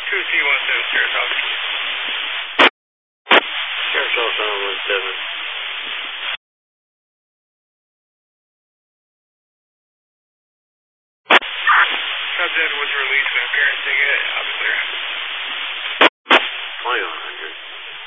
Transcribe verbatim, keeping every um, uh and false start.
two C one seven, Sierra South. Sierra South seven one seven. Subject was released and appearance ticket, out clear. twenty-one hundred.